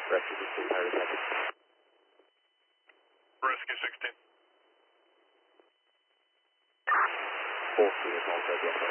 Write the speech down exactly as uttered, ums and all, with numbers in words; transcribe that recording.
Rescue sixteen, how is that? Rescue sixteen. Four three is all good, yeah.